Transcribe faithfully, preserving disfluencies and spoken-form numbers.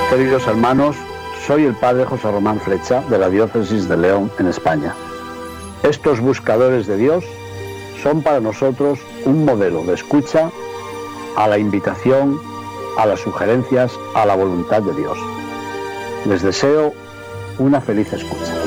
Queridos hermanos, soy el padre José Román Flecha de la Diócesis de León en España. Estos buscadores de Dios son para nosotros un modelo de escucha a la invitación, a las sugerencias, a la voluntad de Dios. Les deseo una feliz escucha.